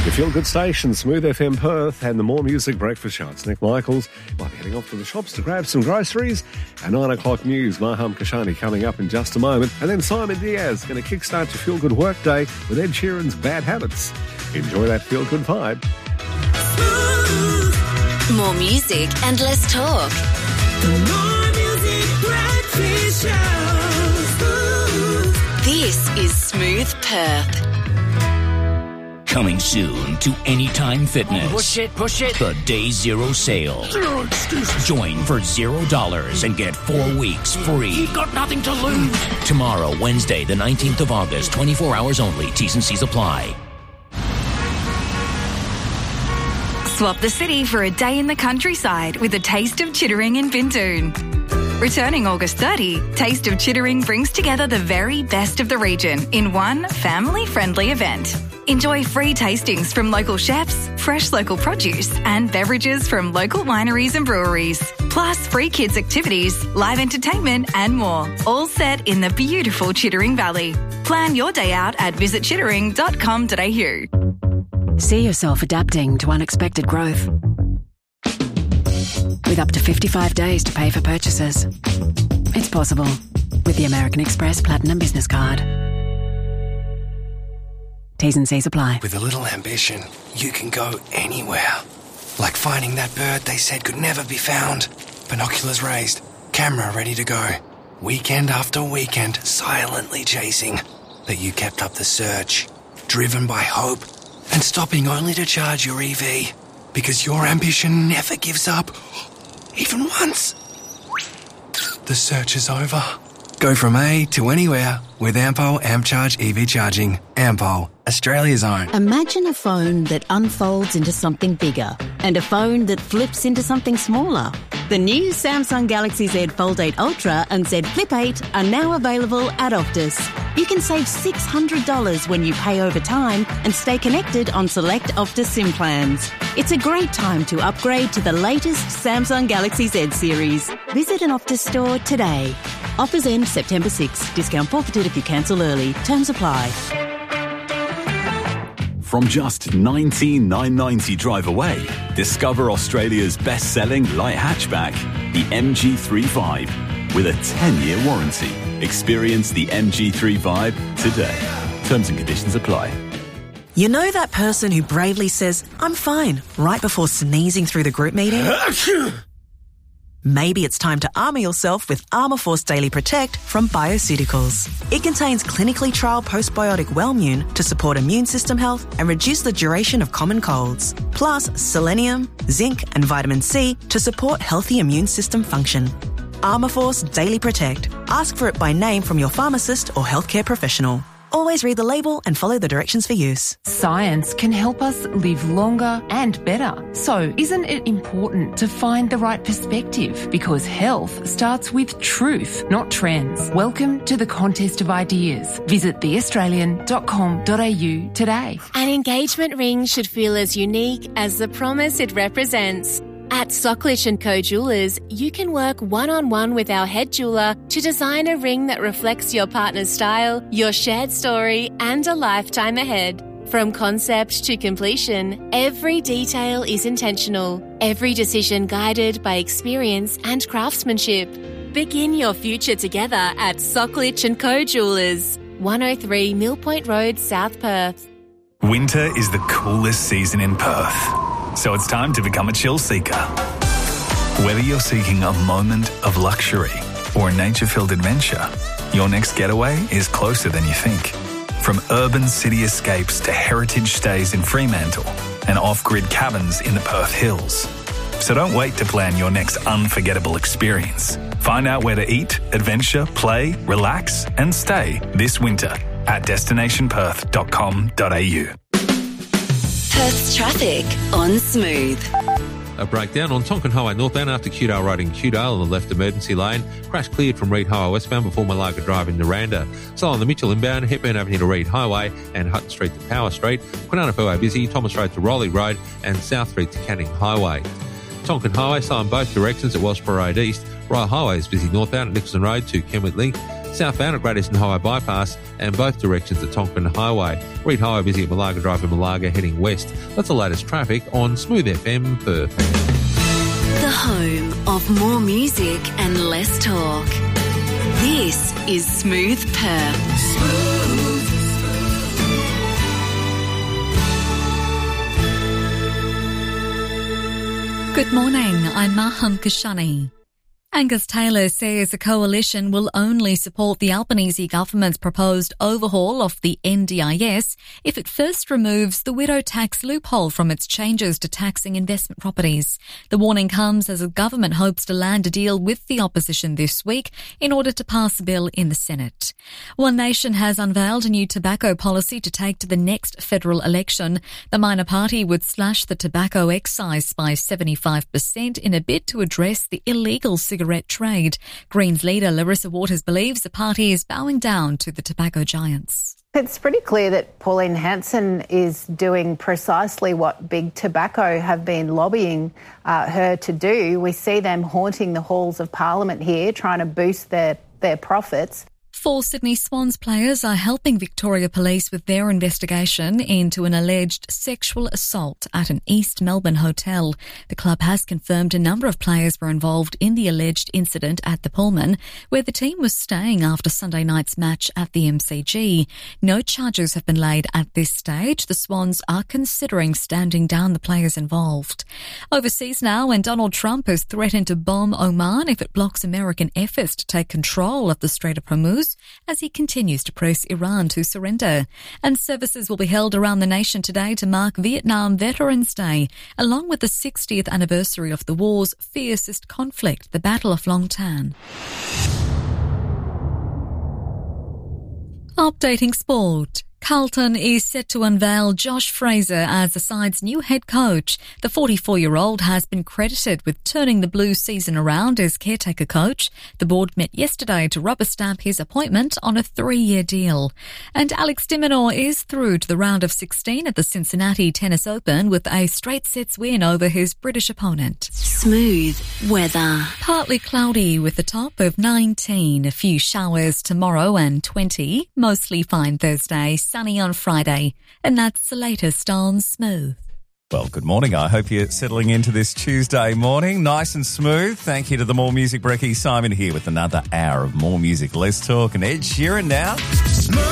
Your feel-good station, Smooth FM Perth, and the More Music Breakfast Show. It's Nick Michaels. Might be heading off to the shops to grab some groceries. At 9 o'clock news, Maham Kashani coming up in just a moment. And then Simon Diaz going to kickstart your feel-good workday with Ed Sheeran's Bad Habits. Enjoy that feel-good vibe. More music and less talk. The More Music Breakfast Show. This is Smooth Perth. Coming soon to Anytime Fitness. Push it. The Day Zero sale. Zero excuses. Join for $0 and get 4 weeks free. You've got nothing to lose. Tomorrow, Wednesday, the 19th of August, 24 hours only. T's and C's apply. Swap the city for a day in the countryside with a taste of Chittering in Bindoon. Returning August 30, Taste of Chittering brings together the very best of the region in one family-friendly event. Enjoy free tastings from local chefs, fresh local produce and beverages from local wineries and breweries. Plus free kids activities, live entertainment and more. All set in the beautiful Chittering Valley. Plan your day out at visitchittering.com.au. See yourself adapting to unexpected growth. With up to 55 days to pay for purchases. It's possible with the American Express Platinum Business Card. T's and C's apply. With a little ambition, you can go anywhere. Like finding that bird they said could never be found. Binoculars raised, camera ready to go. Weekend after weekend, silently chasing. But you kept up the search, driven by hope, and stopping only to charge your EV. Because your ambition never gives up, even once. The search is over. Go from A to anywhere with Ampol AmpCharge EV charging. Ampol, Australia's own. Imagine a phone that unfolds into something bigger and a phone that flips into something smaller. The new Samsung Galaxy Z Fold 8 Ultra and Z Flip 8 are now available at Optus. You can save $600 when you pay over time and stay connected on select Optus SIM plans. It's a great time to upgrade to the latest Samsung Galaxy Z series. Visit an Optus store today. Offers end September 6. Discount forfeited if you cancel early. Terms apply. From just $19,990 drive away, discover Australia's best-selling light hatchback, the MG3 with a 10-year warranty. Experience the MG3 today. Terms and conditions apply. You know that person who bravely says, "I'm fine," right before sneezing through the group meeting? Maybe it's time to armour yourself with Armourforce Daily Protect from Bioceuticals. It contains clinically trialled postbiotic Wellmune to support immune system health and reduce the duration of common colds. Plus selenium, zinc and vitamin C to support healthy immune system function. Armourforce Daily Protect. Ask for it by name from your pharmacist or healthcare professional. Always read the label and follow the directions for use. Science can help us live longer and better. So isn't it important to find the right perspective? Because health starts with truth, not trends. Welcome to the Contest of Ideas. Visit theaustralian.com.au today. An engagement ring should feel as unique as the promise it represents. At Socklich & Co Jewellers, you can work one-on-one with our head jeweller to design a ring that reflects your partner's style, your shared story, and a lifetime ahead. From concept to completion, every detail is intentional, every decision guided by experience and craftsmanship. Begin your future together at Socklich & Co Jewellers, 103 Mill Point Road, South Perth. Winter is the coolest season in Perth. So it's time to become a chill seeker. Whether you're seeking a moment of luxury or a nature-filled adventure, your next getaway is closer than you think. From urban city escapes to heritage stays in Fremantle and off-grid cabins in the Perth Hills. So don't wait to plan your next unforgettable experience. Find out where to eat, adventure, play, relax and stay this winter at destinationperth.com.au. Perth's traffic on Smooth. A breakdown on Tonkin Highway northbound after Cudale Road in Cudale on the left emergency lane. Crash cleared from Reed Highway westbound before Malaga Drive in Naranda. So on the Mitchell inbound, Hepburn Avenue to Reed Highway and Hutton Street to Power Street. Kwinana Freeway busy, Thomas Road to Rowley Road and South Street to Canning Highway. Tonkin Highway slow in both directions at Wellsborough Road East. Royal Highway is busy northbound at Nicholson Road to Kenwood Link. Southbound at Great Eastern Highway Bypass and both directions at Tonkin Highway. Reed Highway busy at Malaga Drive in Malaga heading west. That's the latest traffic on Smooth FM Perth. The home of more music and less talk. This is Smooth Perth. Good morning, I'm Maham Kashani. Angus Taylor says the coalition will only support the Albanese government's proposed overhaul of the NDIS if it first removes the widow tax loophole from its changes to taxing investment properties. The warning comes as the government hopes to land a deal with the opposition this week in order to pass a bill in the Senate. One Nation has unveiled a new tobacco policy to take to the next federal election. The minor party would slash the tobacco excise by 75% in a bid to address the illegal cigarette trade. Greens leader Larissa Waters believes the party is bowing down to the tobacco giants. It's pretty clear that Pauline Hanson is doing precisely what Big Tobacco have been lobbying her to do. We see them haunting the halls of Parliament here, trying to boost their profits. 4 Sydney Swans players are helping Victoria Police with their investigation into an alleged sexual assault at an East Melbourne hotel. The club has confirmed a number of players were involved in the alleged incident at the Pullman, where the team was staying after Sunday night's match at the MCG. No charges have been laid at this stage. The Swans are considering standing down the players involved. Overseas now, and Donald Trump has threatened to bomb Oman if it blocks American efforts to take control of the Strait of Hormuz, as he continues to press Iran to surrender. And services will be held around the nation today to mark Vietnam Veterans Day, along with the 60th anniversary of the war's fiercest conflict, the Battle of Long Tan. Updating sport. Carlton is set to unveil Josh Fraser as the side's new head coach. The 44-year-old has been credited with turning the Blues season around as caretaker coach. The board met yesterday to rubber stamp his appointment on a 3-year deal. And Alex de Minaur is through to the round of 16 at the Cincinnati Tennis Open with a straight sets win over his British opponent. Smooth weather. Partly cloudy with a top of 19. A few showers tomorrow and 20. Mostly fine Thursday. Sunny on Friday. And that's the latest on Smooth. Well, good morning. I hope you're settling into this Tuesday morning nice and smooth. Thank you to the More Music Brekkie. Simon here with another hour of More Music, Less Talk, and Ed Sheeran now.